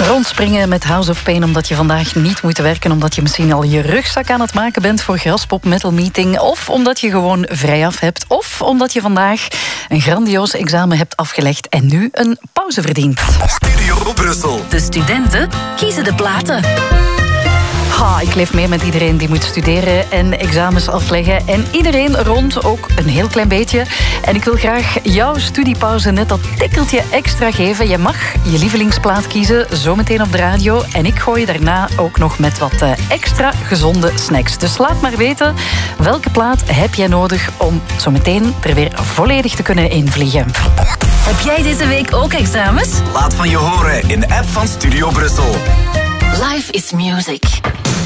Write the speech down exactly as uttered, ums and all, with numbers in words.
Rondspringen met House of Pain omdat je vandaag niet moet werken, omdat je misschien al je rugzak aan het maken bent voor Graspop Metal Meeting, of omdat je gewoon vrijaf hebt, of omdat je vandaag een grandioos examen hebt afgelegd en nu een pauze verdient. Studio Brussel. De studenten kiezen de platen. Ha, ik leef mee met iedereen die moet studeren en examens afleggen. En iedereen rond ook een heel klein beetje. En ik wil graag jouw studiepauze net dat tikkeltje extra geven. Je mag je lievelingsplaat kiezen, zometeen op de radio. En ik gooi je daarna ook nog met wat extra gezonde snacks. Dus laat maar weten, welke plaat heb jij nodig om zometeen er weer volledig te kunnen invliegen. Heb jij deze week ook examens? Laat van je horen in de app van Studio Brussel. Life is music.